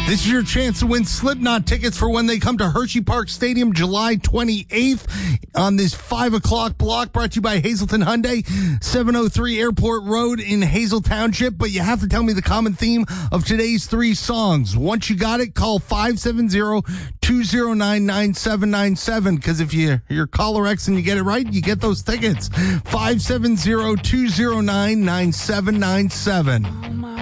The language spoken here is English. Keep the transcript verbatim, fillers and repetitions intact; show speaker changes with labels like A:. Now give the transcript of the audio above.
A: This is your chance to win Slipknot tickets for when they come to Hershey Park Stadium July twenty-eighth on this five o'clock block, brought to you by Hazelton Hyundai, seven oh three Airport Road in Hazel Township. But you have to tell me the common theme of today's three songs. Once you got it, call five seven zero, two zero nine, nine seven nine seven, because if you, you're caller X and you get it right, you get those tickets. five seven zero, two zero nine, nine seven nine seven.